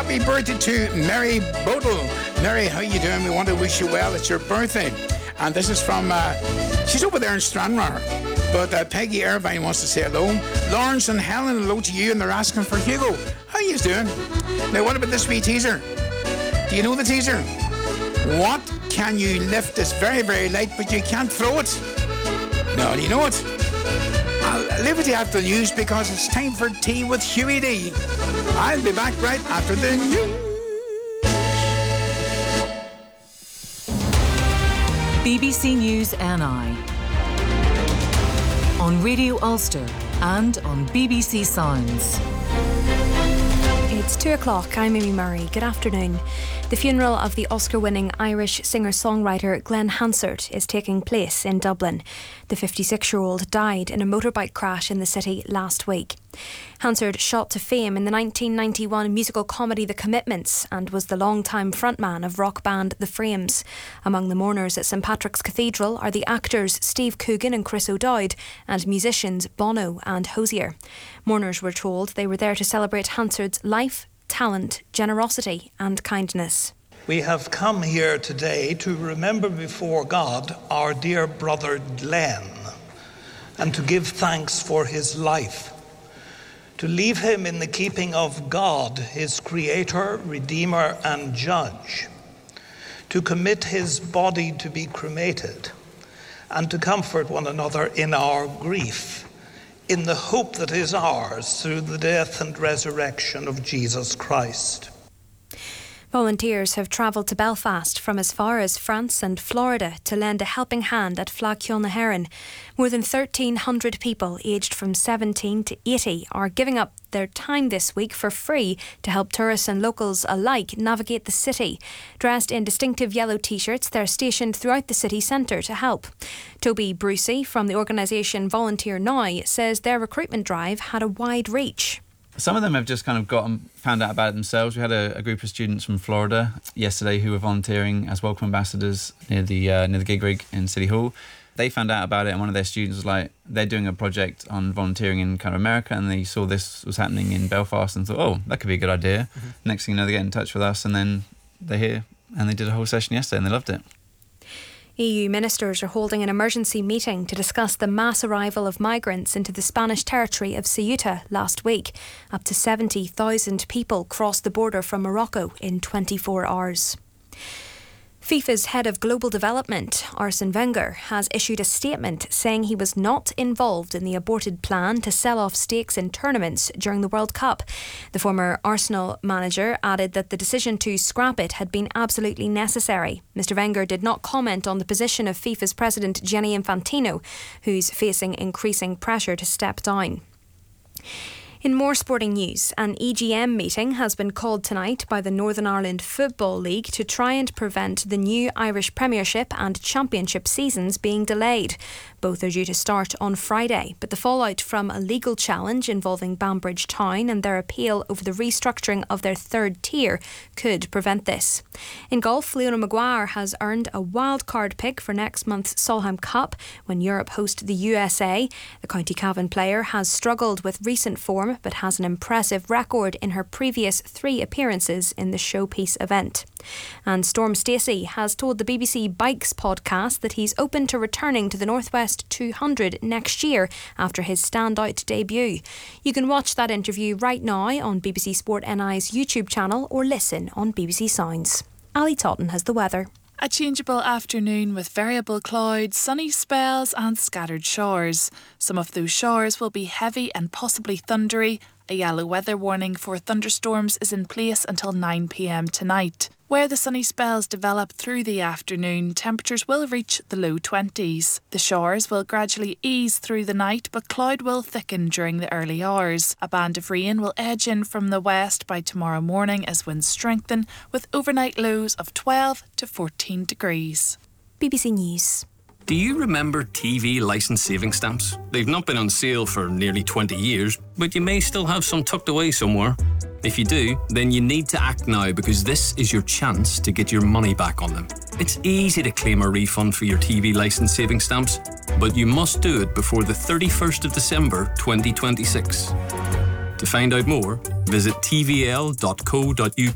Happy birthday to Mary Bodle. Mary, how you doing? We want to wish you well. It's your birthday. And this is from, she's over there in Stranraer. But Peggy Irvine wants to say hello. Lawrence and Helen, hello to you. And they're asking for Hugo. How you doing? Now, what about this wee teaser? Do you know the teaser? What can you lift? It's very, very light, but you can't throw it. No, do you know it? I'll leave it to you after the news because it's time for tea with Huey D. I'll be back right after the news. BBC News NI on Radio Ulster and on BBC Sounds. It's 2 o'clock. I'm Amy Murray. Good afternoon. The funeral of the Oscar-winning Irish singer-songwriter Glenn Hansard is taking place in Dublin. The 56-year-old died in a motorbike crash in the city last week. Hansard shot to fame in the 1991 musical comedy The Commitments and was the long-time frontman of rock band The Frames. Among the mourners at St Patrick's Cathedral are the actors Steve Coogan and Chris O'Dowd and musicians Bono and Hozier. Mourners were told they were there to celebrate Hansard's life, talent, generosity and kindness. We have come here today to remember before God our dear brother Glenn and to give thanks for his life, to leave him in the keeping of God, his creator, redeemer and judge, to commit his body to be cremated and to comfort one another in our grief, in the hope that is ours through the death and resurrection of Jesus Christ. Volunteers have travelled to Belfast from as far as France and Florida to lend a helping hand at Fleadh Cheoil na hÉireann. More than 1,300 people aged from 17 to 80 are giving up their time this week for free to help tourists and locals alike navigate the city. Dressed in distinctive yellow t-shirts, they're stationed throughout the city centre to help. Toby Brucey from the organisation Volunteer Now says their recruitment drive had a wide reach. Some of them have just kind of found out about it themselves. We had a group of students from Florida yesterday who were volunteering as welcome ambassadors near the gig rig in City Hall. They found out about it, and one of their students was like, they're doing a project on volunteering in kind of America, and they saw this was happening in Belfast and thought, oh, that could be a good idea. Mm-hmm. Next thing you know, they get in touch with us, and then they're here, and they did a whole session yesterday, and they loved it. EU ministers are holding an emergency meeting to discuss the mass arrival of migrants into the Spanish territory of Ceuta last week. Up to 70,000 people crossed the border from Morocco in 24 hours. FIFA's head of global development, Arsene Wenger, has issued a statement saying he was not involved in the aborted plan to sell off stakes in tournaments during the World Cup. The former Arsenal manager added that the decision to scrap it had been absolutely necessary. Mr Wenger did not comment on the position of FIFA's president Gianni Infantino, who's facing increasing pressure to step down. In more sporting news, an EGM meeting has been called tonight by the Northern Ireland Football League to try and prevent the new Irish Premiership and Championship seasons being delayed. Both are due to start on Friday, but the fallout from a legal challenge involving Banbridge Town and their appeal over the restructuring of their third tier could prevent this. In golf, Leona Maguire has earned a wildcard pick for next month's Solheim Cup when Europe host the USA. The County Cavan player has struggled with recent form but has an impressive record in her previous 3 appearances in the showpiece event. And Storm Stacey has told the BBC Bikes podcast that he's open to returning to the Northwest 200 next year after his standout debut. You can watch that interview right now on BBC Sport NI's YouTube channel or listen on BBC Sounds. Ali Totten has the weather. A changeable afternoon with variable clouds, sunny spells and scattered showers. Some of those showers will be heavy and possibly thundery. A yellow weather warning for thunderstorms is in place until 9 p.m. tonight. Where the sunny spells develop through the afternoon, temperatures will reach the low 20s. The showers will gradually ease through the night, but cloud will thicken during the early hours. A band of rain will edge in from the west by tomorrow morning as winds strengthen, with overnight lows of 12 to 14 degrees. BBC News. Do you remember TV licence savings stamps? They've not been on sale for nearly 20 years, but you may still have some tucked away somewhere. If you do, then you need to act now because this is your chance to get your money back on them. It's easy to claim a refund for your TV licence savings stamps, but you must do it before the 31st of December 2026. To find out more, visit tvl.co.uk.